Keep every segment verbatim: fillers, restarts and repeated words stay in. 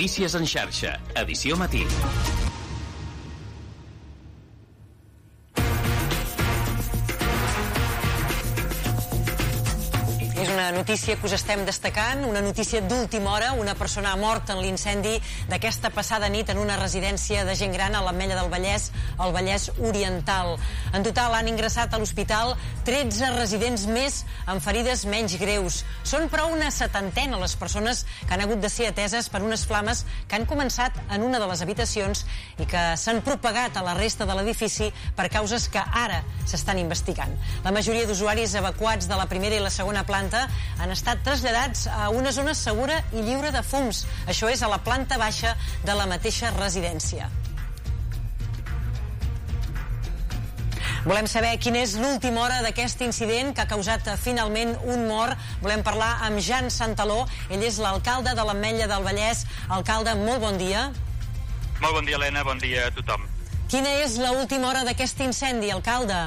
Notícies en xarxa, edició matí. És una notícia que us estem destacant, una notícia d'última hora. Una persona ha mort en l'incendi d'aquesta passada nit en una residència de gent gran a l'Ametlla del Vallès, al Vallès Oriental. En total han ingressat a l'hospital tretze residents més amb ferides menys greus. Són però una setantena les persones que han hagut de ser ateses per unes flames que han començat en una de les habitacions i que s'han propagat a la resta de l'edifici per causes que ara s'estan investigant. La majoria d'usuaris evacuats de la primera i la segona planta han estat traslladats a una zona segura i lliure de fums. Això és a la planta baixa de la mateixa residència. Volem saber quina és l'última hora d'aquest incident que ha causat finalment un mort. Volem parlar amb Jan Santaló. Ell és l'alcalde de l'Ametlla del Vallès. Alcalde, molt bon dia. Molt bon dia, Helena. Bon dia a tothom. Quina és l'última hora d'aquest incendi, alcalde?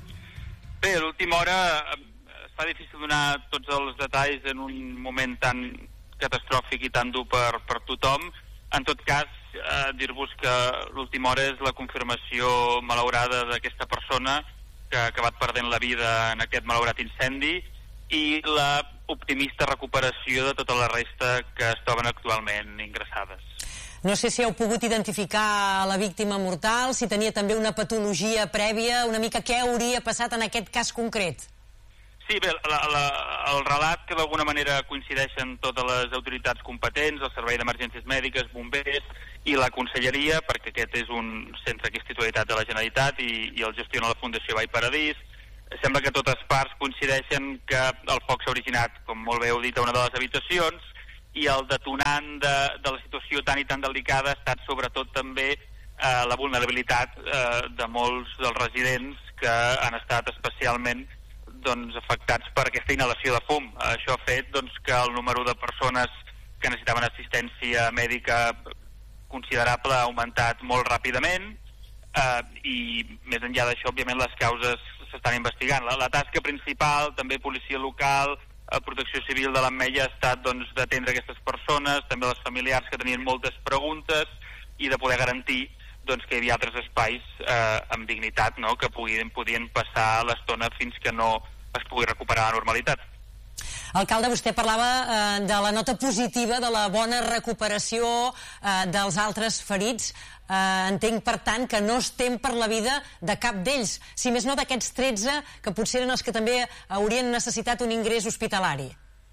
Bé, l'última hora fa difícil donar tots els detalls en un moment tan catastròfic i tan dur per, per tothom. En tot cas, eh, dir-vos que l'última hora és la confirmació malaurada d'aquesta persona que ha acabat perdent la vida en aquest malaurat incendi i la optimista recuperació de tota la resta que es troben actualment ingressades. No sé si heu pogut identificar la víctima mortal, si tenia també una patologia prèvia, una mica què hauria passat en aquest cas concret. Sí, bé, la, la, el relat que d'alguna manera coincideixen totes les autoritats competents, el Servei d'Emergències Mèdiques, bombers i la Conselleria, perquè aquest és un centre que és titularitat de la Generalitat i, i el gestiona la Fundació Vall Paradís. Sembla que totes parts coincideixen que el foc s'ha originat, com molt bé heu dit, a una de les habitacions i el detonant de, de la situació tan i tan delicada ha estat sobretot també eh, la vulnerabilitat eh, de molts dels residents que han estat especialment doncs, afectats per aquesta inhalació de fum. Això ha fet doncs, que el número de persones que necessitaven assistència mèdica considerable ha augmentat molt ràpidament eh, i més enllà d'això, òbviament, les causes s'estan investigant. La, la tasca principal, també policia local, eh, protecció civil de l'Ametlla ha estat doncs, d'atendre aquestes persones, també les familiars que tenien moltes preguntes i de poder garantir doncs, que hi havia altres espais eh, amb dignitat, no?, que podien, podien passar l'estona fins que no es pugui recuperar la normalitat. Alcalde, vostè parlava eh, de la nota positiva, de la bona recuperació eh, dels altres ferits. Eh, entenc, per tant, que no estem per la vida de cap d'ells, si més no d'aquests tretze, que potser eren els que també haurien necessitat un ingrés hospitalari.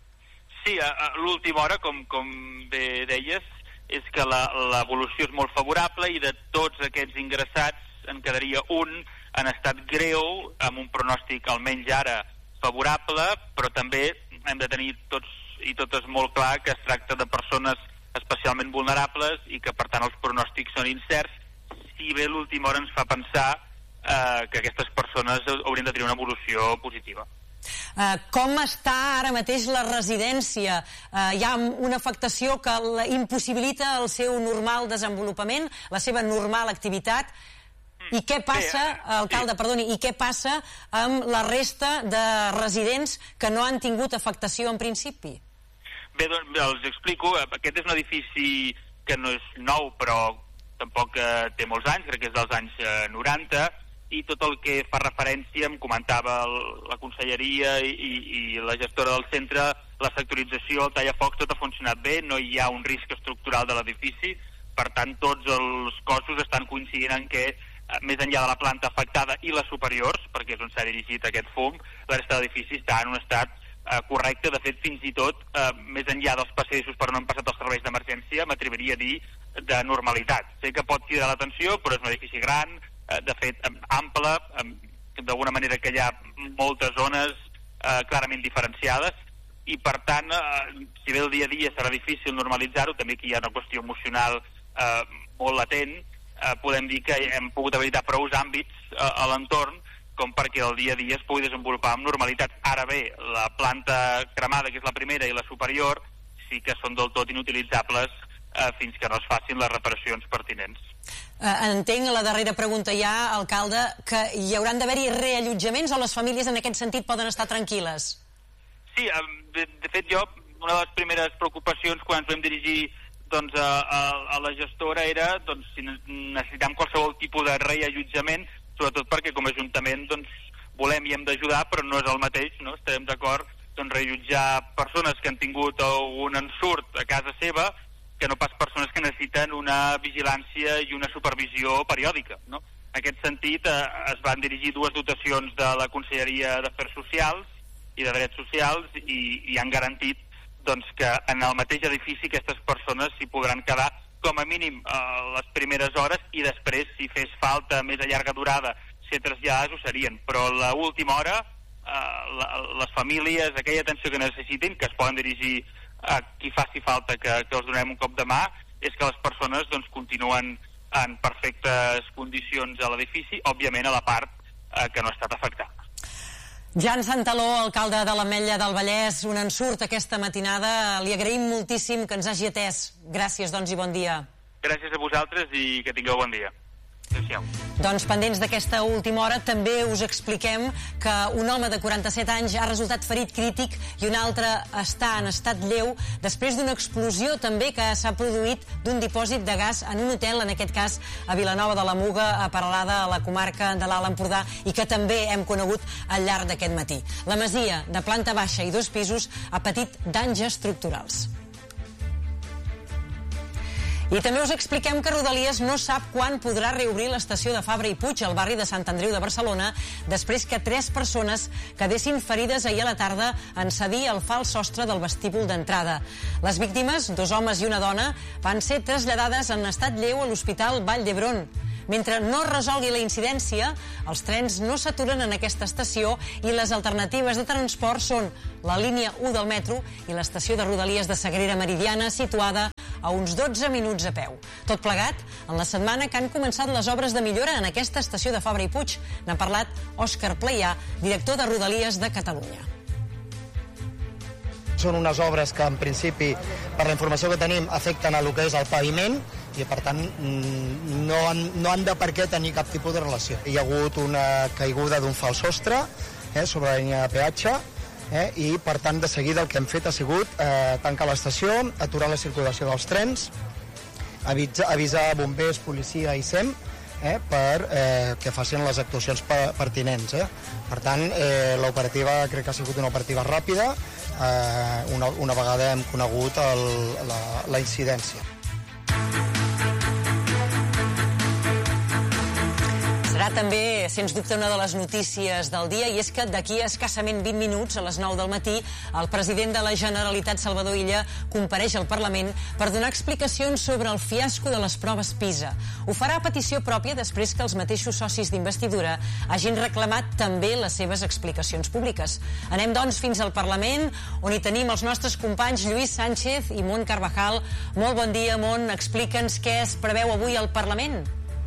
Sí, a, a l'última hora, com, com bé deies, és que l'evolució és molt favorable i de tots aquests ingressats en quedaria un en estat greu, amb un pronòstic almenys ara favorable, però també hem de tenir tots i totes molt clar que es tracta de persones especialment vulnerables i que per tant els pronòstics són incerts, si bé l'última hora ens fa pensar eh, que aquestes persones haurien de tenir una evolució positiva. Uh, com està ara mateix la residència? Uh, hi ha una afectació que la impossibilita el seu normal desenvolupament, la seva normal activitat. I què passa, alcalde, perdoni, i què passa amb la resta de residents que no han tingut afectació en principi? Bé, doncs els explico. Aquest és un edifici que no és nou, però tampoc eh, té molts anys, crec que és dels anys eh, noranta, i tot el que fa referència, em comentava el, la conselleria i, i, i la gestora del centre, la sectorització, el tallafocs, tot ha funcionat bé, no hi ha un risc estructural de l'edifici, per tant tots els cossos estan coincidint en que més enllà de la planta afectada i les superiors, perquè és on s'ha dirigit aquest fum, la resta de l'edifici està en un estat eh, correcte. De fet, fins i tot, eh, més enllà dels passadissos per on han passat els serveis d'emergència, m'atreviria a dir de normalitat. Sé que pot cridar l'atenció, però és un edifici gran, eh, de fet, ample, d'alguna manera que hi ha moltes zones eh, clarament diferenciades, i per tant, eh, si bé el dia a dia serà difícil normalitzar-ho, també que hi ha una qüestió emocional eh, molt latent, eh, podem dir que hem pogut habilitar prou àmbits eh, a l'entorn com perquè el dia a dia es pugui desenvolupar amb normalitat. Ara bé, la planta cremada, que és la primera, i la superior, sí que són del tot inutilitzables eh, fins que no es facin les reparacions pertinents. Uh, entenc, la darrera pregunta ja, alcalde, que hi hauran d'haver-hi reallotjaments o les famílies en aquest sentit poden estar tranquil·les? Sí, de, de fet jo, una de les primeres preocupacions quan ens vam dirigir doncs, a, a, a la gestora era doncs, si necessitem qualsevol tipus de reallotjament, sobretot perquè com a Ajuntament doncs, volem i hem d'ajudar, però no és el mateix, no? Estarem d'acord doncs, reallotjar persones que han tingut un ensurt a casa seva, que no pas persones que necessiten una vigilància i una supervisió periòdica, no? En aquest sentit, eh, es van dirigir dues dotacions de la Conselleria d'Afers Socials i de Drets Socials i, i han garantit doncs, que en el mateix edifici aquestes persones s'hi podran quedar com a mínim eh, les primeres hores i després, si fes falta més a llarga durada, ser traslladades ho serien. Però a l'última hora, eh, la, les famílies, aquella atenció que necessitin, que es poden dirigir a qui faci falta que, que els donem un cop de mà, és que les persones doncs, continuen en perfectes condicions a l'edifici, òbviament a la part eh, que no ha estat afectada. Jan Santaló, alcalde de l'Ametlla del Vallès, un ensurt aquesta matinada. Li agraïm moltíssim que ens hagi atès. Gràcies, doncs, i bon dia. Gràcies a vosaltres i que tingueu bon dia. Adéu-siau. Doncs pendents d'aquesta última hora també us expliquem que un home de quaranta-set anys ha resultat ferit crític i un altre està en estat lleu després d'una explosió també que s'ha produït d'un dipòsit de gas en un hotel, en aquest cas a Vilanova de la Muga, a Peralada, a la comarca de l'Alt Empordà, i que també hem conegut al llarg d'aquest matí. La masia, de planta baixa i dos pisos, ha patit danys estructurals. I també us expliquem que Rodalies no sap quan podrà reobrir l'estació de Fabra i Puig, al barri de Sant Andreu de Barcelona, després que tres persones quedessin ferides ahir a la tarda en cedir el fals sostre del vestíbul d'entrada. Les víctimes, dos homes i una dona, van ser traslladades en estat lleu a l'Hospital Vall d'Hebron. Mentre no es resolgui la incidència, els trens no s'aturen en aquesta estació i les alternatives de transport són la línia u del metro i l'estació de Rodalies de Sagrera Meridiana, situada a uns dotze minuts a peu. Tot plegat en la setmana que han començat les obres de millora en aquesta estació de Fabra i Puig. N'ha parlat Òscar Pleià, director de Rodalies de Catalunya. Són unes obres que, en principi, per la informació que tenim, afecten a lo que és el paviment i, per tant, no han, no han de per què tenir cap tipus de relació. Hi ha hagut una caiguda d'un fals sostre eh, sobre la línia de peatge eh, i, per tant, de seguida el que hem fet ha sigut eh, tancar l'estació, aturar la circulació dels trens, avisar, avisar bombers, policia i SEM eh, per eh, que facin les actuacions pertinents. Eh. Per tant, eh, l'operativa crec que ha sigut una operativa ràpida, eh, una, una vegada hem conegut el, la, la incidència. Serà també, sens dubte, una de les notícies del dia, i és que d'aquí a escassament vint minuts, a les nou del matí, el president de la Generalitat, Salvador Illa, compareix al Parlament per donar explicacions sobre el fiasco de les proves PISA. Ho farà a petició pròpia després que els mateixos socis d'investidura hagin reclamat també les seves explicacions públiques. Anem, doncs, fins al Parlament, on hi tenim els nostres companys Lluís Sánchez i Mont Carvajal. Molt bon dia, Mont. Explica'ns què es preveu avui al Parlament.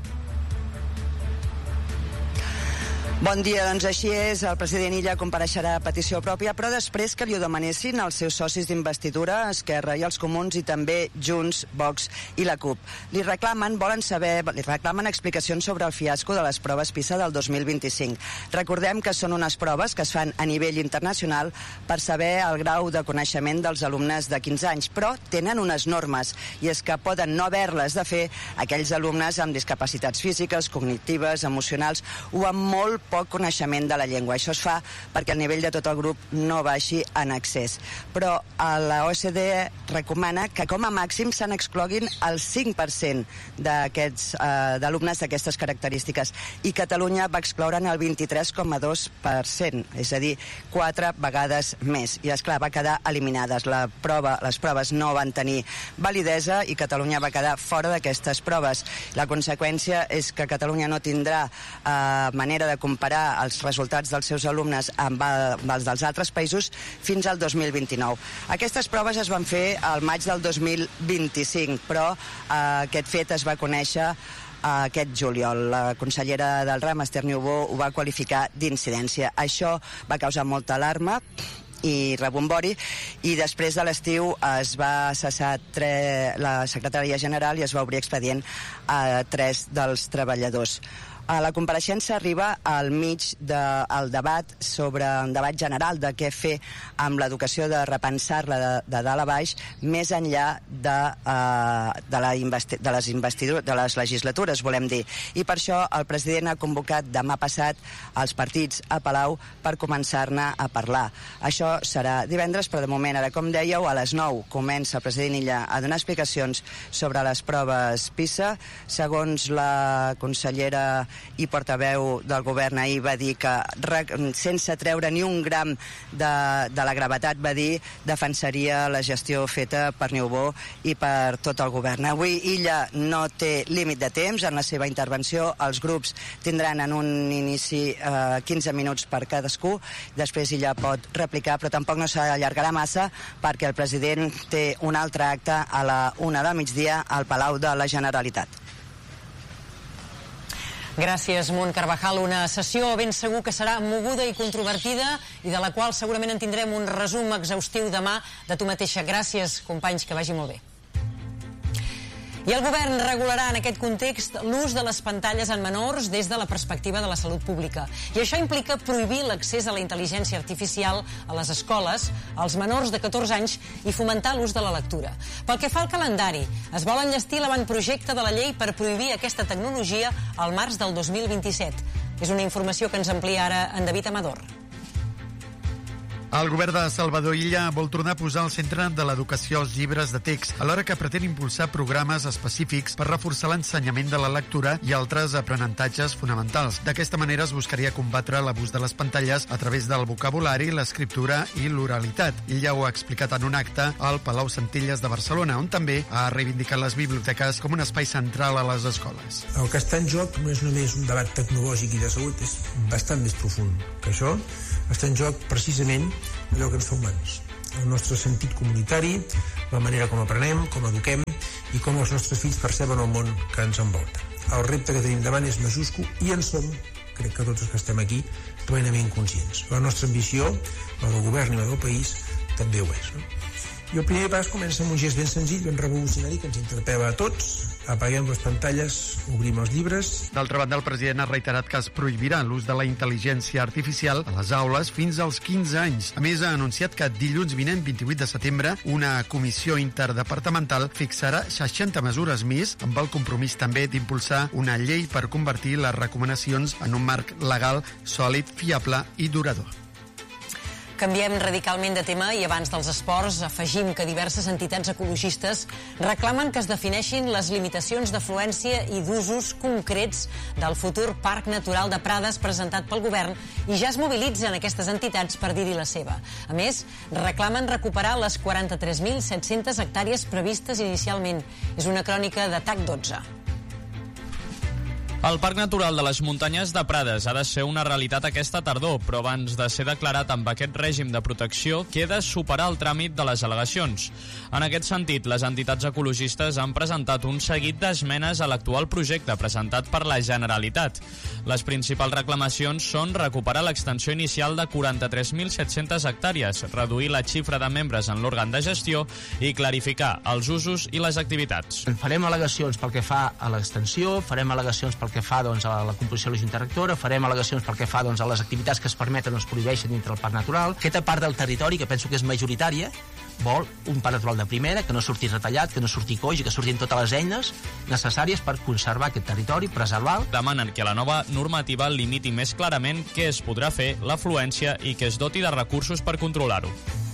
Bon dia, doncs així és, el president Illa compareixerà a petició pròpia, però després que li ho demanessin els seus socis d'investidura, Esquerra i els Comuns, i també Junts, Vox i la CUP. Li reclamen, volen saber, li reclamen explicacions sobre el fiasco de les proves PISA del dos mil vint-i-cinc. Recordem que són unes proves que es fan a nivell internacional per saber el grau de coneixement dels alumnes de quinze anys, però tenen unes normes, i és que poden no haver-les de fer aquells alumnes amb discapacitats físiques, cognitives, emocionals o amb molt poc coneixement de la llengua. Això es fa perquè el nivell de tot el grup no baixi en excés. Però la O E C D recomana que com a màxim se n'excloguin el cinc per cent d'aquests eh, d'alumnes d'aquestes característiques, i Catalunya va excloure'n el vint-i-tres coma dos per cent, és a dir, quatre vegades més. I, esclar, va quedar eliminades. La prova, les proves no van tenir validesa i Catalunya va quedar fora d'aquestes proves. La conseqüència és que Catalunya no tindrà eh, manera de comparar els resultats dels seus alumnes amb els dels altres països fins al dos mil vint-i-nou. Aquestes proves es van fer al maig del dos mil vint-i-cinc, però eh, aquest fet es va conèixer eh, aquest juliol. La consellera del RAM, Esther Niubó, ho va qualificar d'incidència. Això va causar molta alarma i rebombori, i després de l'estiu es va cessar tre... la secretària general i es va obrir expedient a tres dels treballadors. La compareixença arriba al mig del debat sobre un debat general de què fer amb l'educació, de repensar-la de, de dalt a baix, més enllà de, uh, de, la investi de, les de les legislatures, volem dir. I per això el president ha convocat demà passat els partits a Palau per començar-ne a parlar. Això serà divendres, però de moment, ara com dèieu, a les nou comença el president Illa a donar explicacions sobre les proves PISA. Segons la consellera i portaveu del govern ahir va dir que sense treure ni un gram de, de la gravetat, va dir, defensaria la gestió feta per Niubó i per tot el govern. Avui Illa no té límit de temps en la seva intervenció. Els grups tindran en un inici eh, quinze minuts per cadascú, després Illa pot replicar, però tampoc no s'allargarà massa perquè el president té un altre acte a la una del migdia al Palau de la Generalitat. Gràcies, Munt Carvajal. Una sessió ben segur que serà moguda i controvertida i de la qual segurament en tindrem un resum exhaustiu demà de tu mateixa. Gràcies, companys, que vagi molt bé. I el govern regularà en aquest context l'ús de les pantalles en menors des de la perspectiva de la salut pública. I això implica prohibir l'accés a la intel·ligència artificial a les escoles als menors de catorze anys i fomentar l'ús de la lectura. Pel que fa al calendari, es vol enllestir l'avantprojecte de la llei per prohibir aquesta tecnologia al març del dos mil vint-i-set. És una informació que ens amplia ara en David Amador. El govern de Salvador Illa vol tornar a posar al centre de l'educació els llibres de text, alhora que pretén impulsar programes específics per reforçar l'ensenyament de la lectura i altres aprenentatges fonamentals. D'aquesta manera es buscaria combatre l'abús de les pantalles a través del vocabulari, l'escriptura i l'oralitat. Illa ho ha explicat en un acte al Palau Centelles de Barcelona, on també ha reivindicat les biblioteques com un espai central a les escoles. El que està en joc no és només un debat tecnològic i de salut, és bastant més profund que això. Està en joc precisament allò que ens fa humans, el nostre sentit comunitari, la manera com aprenem, com eduquem i com els nostres fills perceben el món que ens envolta. El repte que tenim davant és majúscul i en som, crec que tots els que estem aquí, plenament conscients. La nostra ambició, la del govern i la del país, també ho és. No? I el primer pas comença amb un gest ben senzill, ben revolucionari, que ens interpel·la a tots. Apaguem les pantalles, obrim els llibres. D'altra banda, el president ha reiterat que es prohibirà l'ús de la intel·ligència artificial a les aules fins als quinze anys. A més, ha anunciat que dilluns vinent, vint-i-vuit de setembre, una comissió interdepartamental fixarà seixanta mesures més, amb el compromís també d'impulsar una llei per convertir les recomanacions en un marc legal sòlid, fiable i durador. Canviem radicalment de tema i abans dels esports afegim que diverses entitats ecologistes reclamen que es defineixin les limitacions d'afluència i d'usos concrets del futur Parc Natural de Prades presentat pel govern i ja es mobilitzen aquestes entitats per dir-hi la seva. A més, reclamen recuperar les quaranta-tres mil set-centes hectàrees previstes inicialment. És una crònica de T A C dotze. El Parc Natural de les Muntanyes de Prades ha de ser una realitat aquesta tardor, però abans de ser declarat amb aquest règim de protecció queda superar el tràmit de les al·legacions. En aquest sentit, les entitats ecologistes han presentat un seguit d'esmenes a l'actual projecte presentat per la Generalitat. Les principals reclamacions són recuperar l'extensió inicial de quaranta-tres mil set-centes hectàrees, reduir la xifra de membres en l'òrgan de gestió i clarificar els usos i les activitats. Farem al·legacions pel que fa a l'extensió, farem al·legacions pel que fa doncs, a la composició de la Junta Rectora, farem al·legacions pel que fa doncs, a les activitats que es permeten o es prohibeixen dintre del Parc Natural. Aquesta part del territori, que penso que és majoritària, vol un Parc Natural de primera, que no surti retallat, que no surti coix i que surtin totes les eines necessàries per conservar aquest territori, preservar-lo. Demanen que la nova normativa limiti més clarament què es podrà fer, l'afluència i que es doti de recursos per controlar-ho.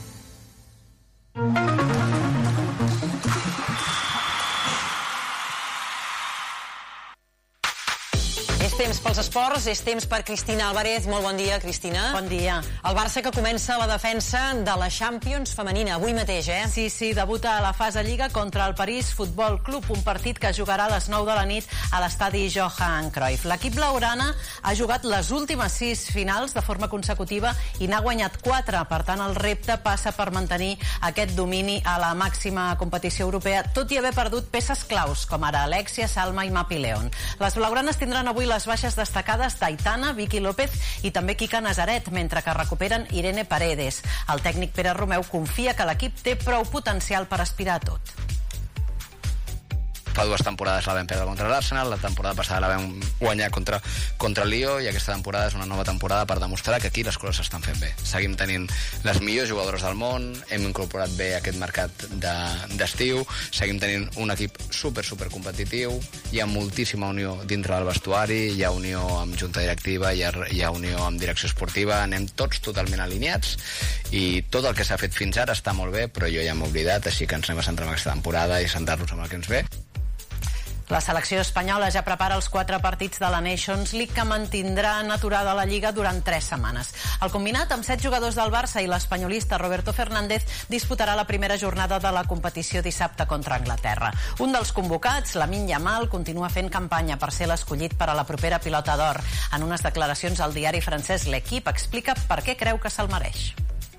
És temps pels esports, és temps per Cristina Álvarez. Molt bon dia, Cristina. Bon dia. El Barça que comença la defensa de la Champions femenina, avui mateix, eh? Sí, sí, debuta a la fase Lliga contra el París Futbol Club, un partit que jugarà a les nou de la nit a l'estadi Johan Cruyff. L'equip blaugrana ha jugat les últimes sis finals de forma consecutiva i n'ha guanyat quatre. Per tant, el repte passa per mantenir aquest domini a la màxima competició europea, tot i haver perdut peces claus, com ara Alexia, Salma i Mapi León. Les blaugranes tindran avui les baixes destacades d'Aitana, Vicky López i també Kika Nazaret, mentre que recuperen Irene Paredes. El tècnic Pere Romeu confia que l'equip té prou potencial per aspirar a tot. fa dues temporades la vam perdre contra l'Arsenal, la temporada passada la vam guanyar contra, contra el Lió, i aquesta temporada és una nova temporada per demostrar que aquí les coses s'estan fent bé. Seguim tenint les millors jugadores del món, hem incorporat bé aquest mercat d'estiu, de, seguim tenint un equip super, super competitiu, hi ha moltíssima unió dintre del vestuari, hi ha unió amb junta directiva, hi ha, hi ha unió amb direcció esportiva, anem tots totalment alineats i tot el que s'ha fet fins ara està molt bé, però jo ja m'he oblidat, així que ens anem a centrar en aquesta temporada i centrar-nos en el que ens ve. La selecció espanyola ja prepara els quatre partits de la Nations League que mantindran aturada la Lliga durant tres setmanes. El combinat, amb set jugadors del Barça i l'espanyolista Roberto Fernández, disputarà la primera jornada de la competició dissabte contra Anglaterra. Un dels convocats, Lamine Yamal, continua fent campanya per ser l'escollit per a la propera Pilota d'Or. En unes declaracions al diari francès L'Equipe explica per què creu que se'l mereix.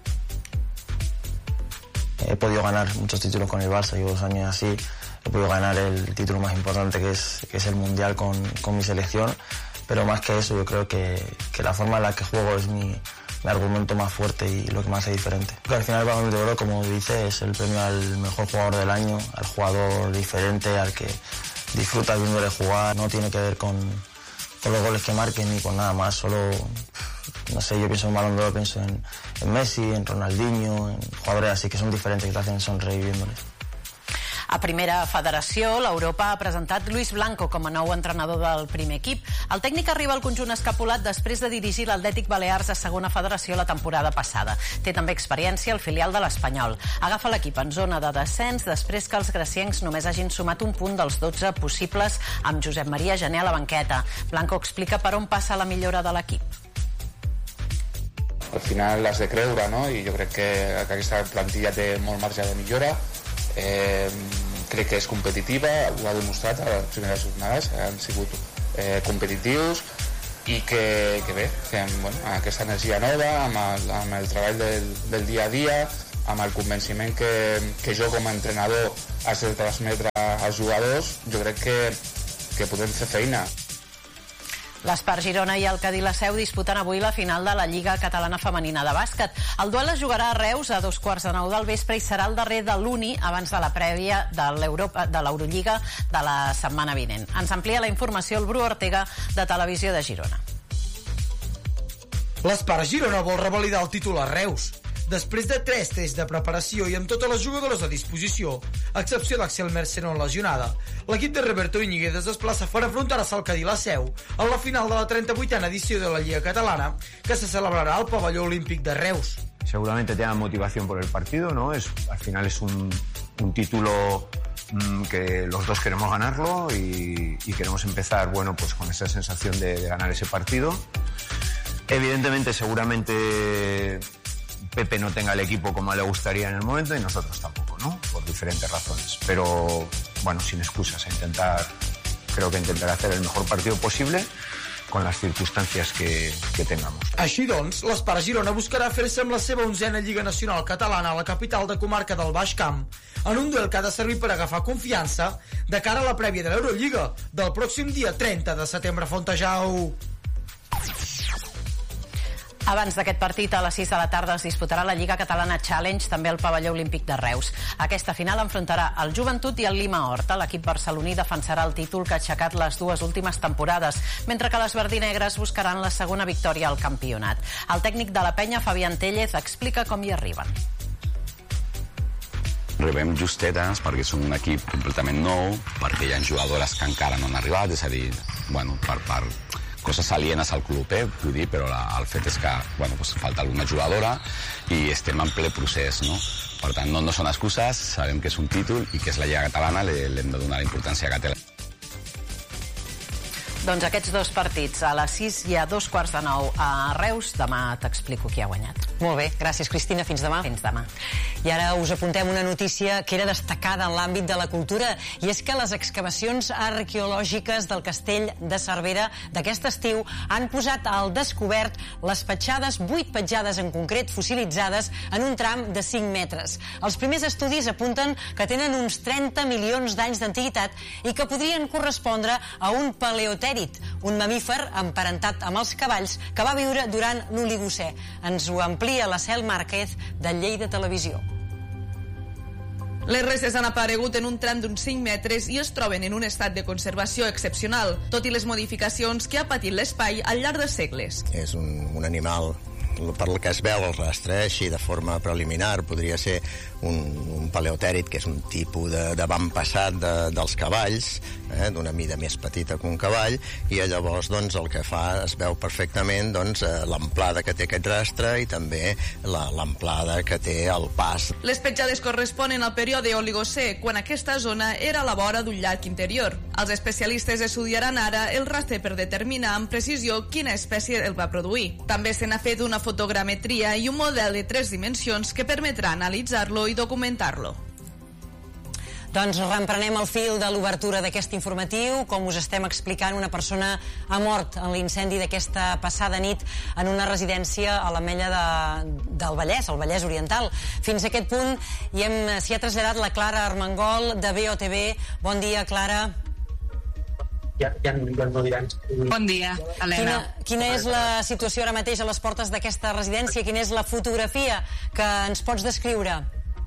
He podido ganar muchos títulos con el Barça, llevo dos años así. He podido ganar el título más importante que es, que es el Mundial con, con mi selección, pero más que eso yo creo que, que la forma en la que juego es mi, mi argumento más fuerte y lo que más hace diferente. Porque al final el Balón de Oro, como dice, es el premio al mejor jugador del año, al jugador diferente, al que disfruta viéndole jugar, no tiene que ver con, con los goles que marquen ni con nada más, solo, no sé, yo pienso en Balón de Oro, pienso en, en Messi, en Ronaldinho, en jugadores así que son diferentes, que te hacen sonreír viéndoles. A primera federació, l'Europa ha presentat Luis Blanco com a nou entrenador del primer equip. El tècnic arriba al conjunt escapulat després de dirigir l'Atlètic Balears a segona federació la temporada passada. Té també experiència al filial de l'Espanyol. Agafa l'equip en zona de descens després que els graciencs només hagin sumat un punt dels dotze possibles amb Josep Maria Gené a la banqueta. Blanco explica per on passa la millora de l'equip. Al final l'has de creure, no? I jo crec que aquesta plantilla té molt marge de millora. Eh, crec que és competitiva, ho ha demostrat a les primeres jornades, han sigut eh, competitius i que, que bé, que amb, bueno, aquesta energia nova, amb el, amb el treball del, del dia a dia, amb el convenciment que, que jo com a entrenador has de transmetre als jugadors, jo crec que, que podem fer feina. L'Espar Girona i el Cadí la Seu disputen avui la final de la Lliga Catalana Femenina de Bàsquet. El duel es jugarà a Reus a dos quarts de nou del vespre i serà el darrer de l'Uni abans de la prèvia de l'Eurolliga de la setmana vinent. Ens amplia la informació el Bru Ortega de Televisió de Girona. L'Espar Girona vol revalidar el títol a Reus. Després de tres tests de preparació i amb totes les jugadores a disposició, a excepció d'Axel Merceron lesionada, l'equip de Roberto Íñiguez es desplaça per enfrontar-se al Cadí la Seu en la final de la trenta-vuitena edició de la Lliga Catalana, que se celebrarà al pavelló olímpic de Reus. Seguramente tengan motivación por el partido, ¿no? Es, al final es un, un título mmm, que los dos queremos ganarlo y, y queremos empezar, bueno, pues con esa sensación de, de ganar ese partido. Evidentemente, seguramente Pepe no tenga el equipo como le gustaría en el momento y nosotros tampoco, ¿no? Por diferentes razones. Pero, bueno, sin excusas, a intentar, creo que intentar hacer el mejor partido posible con les circumstàncies que, que tengamos. Així doncs, l'Espar Girona buscarà fer-se amb la seva onzena Lliga Nacional Catalana a la capital de comarca del Baix Camp, en un duel que ha de servir per agafar confiança de cara a la prèvia de l'Eurolliga del pròxim dia trenta de setembre a Fontejau. Abans d'aquest partit, a les sis de la tarda es disputarà la Lliga Catalana Challenge, també al pavelló olímpic de Reus. Aquesta final enfrontarà el Joventut i el Lima Horta. L'equip barceloní defensarà el títol que ha aixecat les dues últimes temporades, mentre que les verdinegres buscaran la segona victòria al campionat. El tècnic de la penya, Fabián Téllez, explica com hi arriben. Arribem justetes perquè som un equip completament nou, perquè hi ha jugadores que encara no han arribat, és a dir, bueno, per part coses alienes al club, eh, vull dir, però la, el fet és que, bueno, pues, falta alguna jugadora i estem en ple procés, no? Per tant, no, no són excuses, sabem que és un títol i que és la Lliga Catalana, l'hem de donar la importància que té. Doncs aquests dos partits, a les sis i a dos quarts de nou a Reus. Demà t'explico qui ha guanyat. Molt bé, gràcies Cristina, fins demà. Fins demà. I ara us apuntem una notícia que era destacada en l'àmbit de la cultura, i és que les excavacions arqueològiques del castell de Cervera d'aquest estiu han posat al descobert les petjades, vuit petjades en concret, fossilitzades en un tram de cinc metres. Els primers estudis apunten que tenen uns trenta milions d'anys d'antiguitat i que podrien correspondre a un paleotèrit, un mamífer emparentat amb els cavalls que va viure durant l'Oligocè. Ens ho amplia la Cel Márquez de Lleida Televisió. Les restes han aparegut en un tram d'uns cinc metres i es troben en un estat de conservació excepcional, tot i les modificacions que ha patit l'espai al llarg de segles. És un, un animal, per el que es veu el rastre, així de forma preliminar, podria ser un, un paleotèrid, que és un tipus de, d'avantpassat de, dels cavalls, eh, d'una mida més petita que un cavall, i llavors doncs, el que fa es veu perfectament doncs, l'amplada que té aquest rastre i també la, l'amplada que té el pas. Les petjades corresponen al període Oligocè, quan aquesta zona era a la vora d'un llac interior. Els especialistes estudiaran ara el rastre per determinar amb precisió quina espècie el va produir. També se n'ha fet una fotogrametria i un model de tres dimensions que permetrà analitzar-lo i documentar-lo. Doncs reemprenem el fil de l'obertura d'aquest informatiu. Com us estem explicant, una persona ha mort en l'incendi d'aquesta passada nit en una residència a l'Ametlla de, del Vallès, al Vallès Oriental. Fins a aquest punt hi hem, s'hi ha traslladat la Clara Armengol, de B O T V. Bon dia, Clara. Ja, ja, ja no diran. Bon dia, Helena. Quina, quina és la situació ara mateix a les portes d'aquesta residència? Quina és la fotografia que ens pots descriure?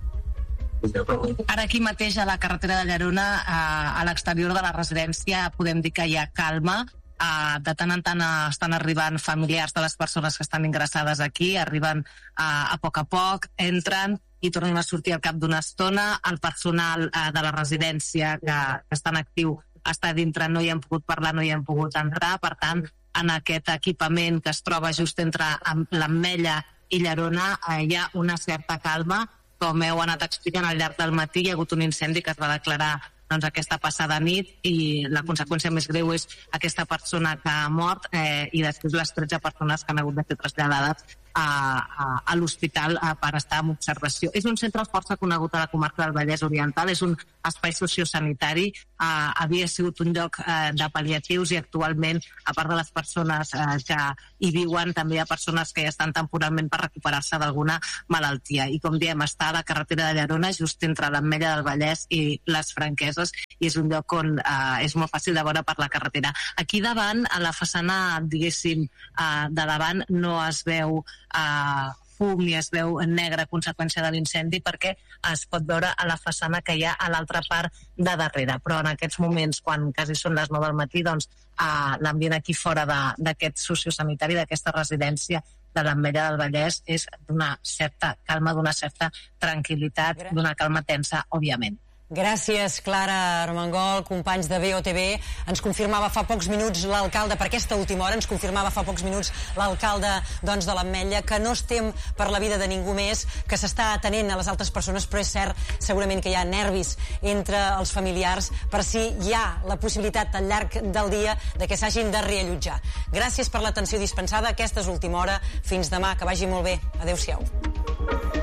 Ara aquí mateix a la carretera de Llerona, a l'exterior de la residència, podem dir que hi ha calma. De tant en tant estan arribant familiars de les persones que estan ingressades aquí, arriben a poc a poc, entren i tornen a sortir al cap d'una estona. El personal de la residència que està en actiu està dintre, no hi hem pogut parlar, no hi hem pogut entrar. Per tant, en aquest equipament que es troba just entre l'Ametlla i Llerona hi ha una certa calma. Com heu anat explicant al llarg del matí, hi ha hagut un incendi que es va declarar doncs, aquesta passada nit i la conseqüència més greu és aquesta persona que ha mort eh, i després les tretze persones que han hagut de ser traslladades a, a, a l'hospital a, per estar en observació. És un centre força conegut a la comarca del Vallès Oriental, és un espai sociosanitari, eh, havia sigut un lloc eh, de pal·liatius i actualment, a part de les persones eh, que hi viuen, també hi ha persones que ja estan temporalment per recuperar-se d'alguna malaltia. I com diem, està a la carretera de Llerona, just entre l'Ametlla del Vallès i les Franqueses, i és un lloc on eh, és molt fàcil de veure per la carretera. Aquí davant, a la façana, diguéssim, eh, de davant, no es veu Uh, fum i es veu negre a conseqüència de l'incendi perquè es pot veure a la façana que hi ha a l'altra part de darrere, però en aquests moments, quan quasi són les nou del matí, doncs uh, l'ambient aquí fora d'aquest sociosanitari, d'aquesta residència de l'Ametlla del Vallès és d'una certa calma, d'una certa tranquil·litat, d'una calma tensa, òbviament. Gràcies, Clara Armengol, companys de B O T V. Ens confirmava fa pocs minuts l'alcalde, per aquesta última hora, ens confirmava fa pocs minuts l'alcalde doncs, de l'Ametlla, que no es tem per la vida de ningú més, que s'està atenent a les altres persones, però és cert, segurament que hi ha nervis entre els familiars per si hi ha la possibilitat al llarg del dia de que s'hagin de reallotjar. Gràcies per l'atenció dispensada. Aquesta és l'última hora. Fins demà, que vagi molt bé. Adéu-siau.